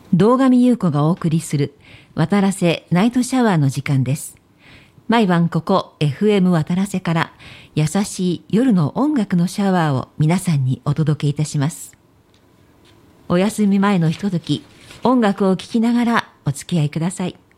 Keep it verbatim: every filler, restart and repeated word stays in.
堂上優子がお送りする渡らせナイトシャワーの時間です。毎晩ここ エフエム 渡らせから優しい夜の音楽のシャワーを皆さんにお届けいたします。お休み前のひととき、音楽を聴きながらお付き合いください。